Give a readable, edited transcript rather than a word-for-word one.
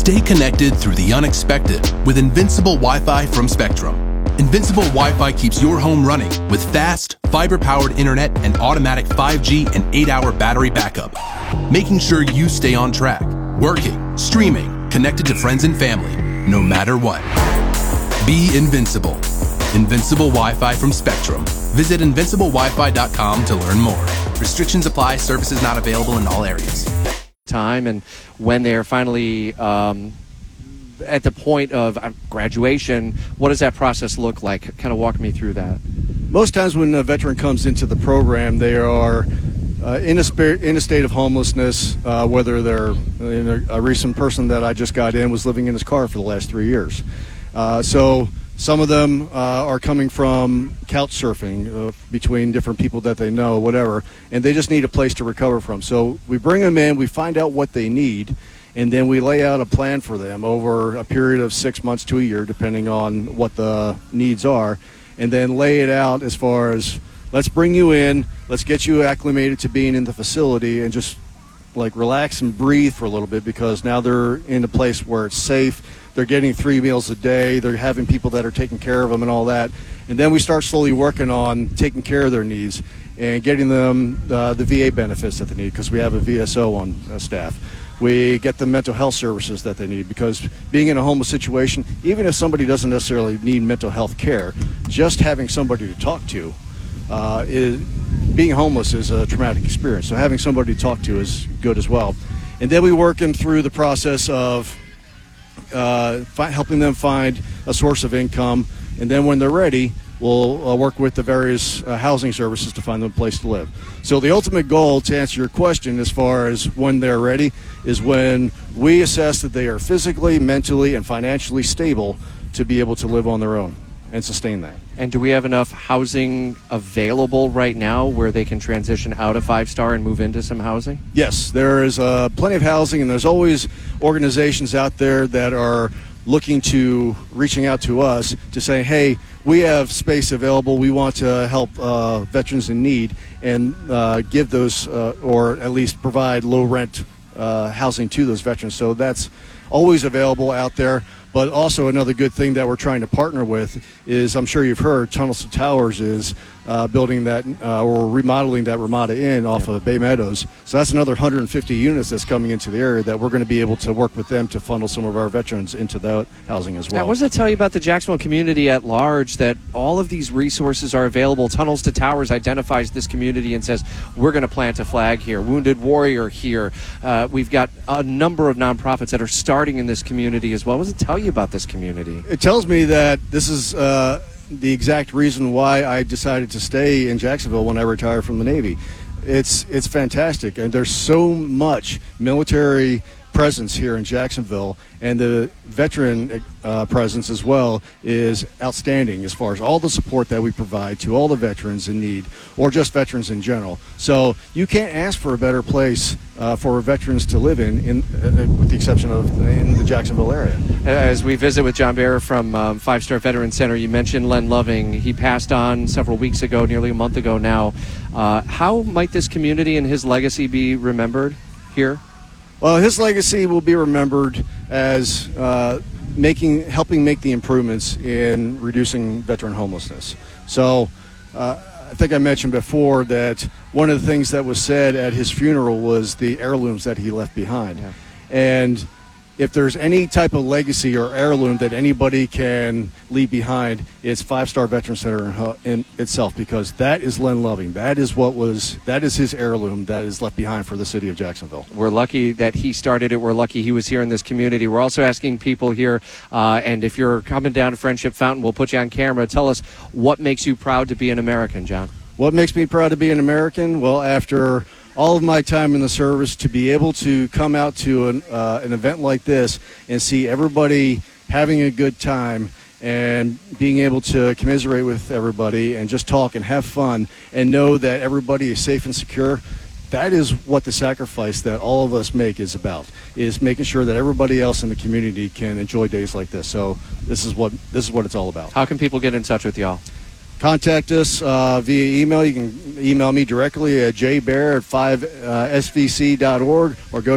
Stay connected through the unexpected with Invincible Wi-Fi from Spectrum. Invincible Wi-Fi keeps your home running with fast, fiber-powered internet and automatic 5G and 8-hour battery backup, making sure you stay on track, working, streaming, connected to friends and family, no matter what. Be invincible. Invincible Wi-Fi from Spectrum. Visit invinciblewifi.com to learn more. Restrictions apply. Services not available in all areas. Time, and when they're finally at the point of graduation, what does that process look like? Kind of walk me through that. Most times when a veteran comes into the program, they are in a state of homelessness, whether they're a recent person that I just got in was living in his car for the last 3 years. So some of them are coming from couch surfing between different people that they know, whatever, and they just need a place to recover from. So we bring them in, we find out what they need, and then we lay out a plan for them over a period of 6 months to a year, depending on what the needs are, and then lay it out as far as, let's bring you in, let's get you acclimated to being in the facility, and just like relax and breathe for a little bit, because now they're in a place where it's safe. They're getting 3 meals a day. They're having people that are taking care of them and all that. And then we start slowly working on taking care of their needs and getting them the VA benefits that they need, because we have a VSO on staff. We get the mental health services that they need, because being in a homeless situation, even if somebody doesn't necessarily need mental health care, just having somebody to talk to being homeless is a traumatic experience. So having somebody to talk to is good as well. And then we work them through the process of helping them find a source of income, and then when they're ready, we'll work with the various housing services to find them a place to live. So the ultimate goal, to answer your question as far as when they're ready, is when we assess that they are physically, mentally, and financially stable to be able to live on their own and sustain that. And do we have enough housing available right now where they can transition out of 5-star and move into some housing? Yes, there is plenty of housing, and there's always organizations out there that are reaching out to us to say, hey, we have space available. We want to help veterans in need and give those or at least provide low rent housing to those veterans. So that's always available out there. But also another good thing that we're trying to partner with is, I'm sure you've heard, Tunnels to Towers is building that or remodeling that Ramada Inn off of Bay Meadows. So that's another 150 units that's coming into the area that we're going to be able to work with them to funnel some of our veterans into that housing as well. Now, what does that tell you about the Jacksonville community at large, that all of these resources are available? Tunnels to Towers identifies this community and says, we're going to plant a flag here. Wounded Warrior here. We've got a number of nonprofits that are starting in this community as well. What does it tell you about this community? It tells me that this is the exact reason why I decided to stay in Jacksonville when I retired from the Navy. It's fantastic, and there's so much military presence here in Jacksonville, and the veteran presence as well is outstanding as far as all the support that we provide to all the veterans in need, or just veterans in general. So you can't ask for a better place for veterans to live in with the exception of in the Jacksonville area. As we visit with John Bear from 5-Star Veteran Center, you mentioned Len Loving. He passed on several weeks ago, nearly a month ago now. How might this community and his legacy be remembered here? Well, his legacy will be remembered as helping make the improvements in reducing veteran homelessness. So I think I mentioned before that one of the things that was said at his funeral was the heirlooms that he left behind. Yeah. And if there's any type of legacy or heirloom that anybody can leave behind, it's 5-Star Veteran Center in itself, because that is Len Loving. That is his heirloom that is left behind for the city of Jacksonville. We're lucky that he started it. We're lucky he was here in this community. We're also asking people here, and if you're coming down to Friendship Fountain, we'll put you on camera. Tell us what makes you proud to be an American, John. What makes me proud to be an American? Well, after all of my time in the service, to be able to come out to an event like this and see everybody having a good time and being able to commiserate with everybody and just talk and have fun and know that everybody is safe and secure, that is what the sacrifice that all of us make is about, is making sure that everybody else in the community can enjoy days like this. So this is what it's all about. How can people get in touch with y'all? Contact us via email. You can email me directly at jbear@5svc.org or go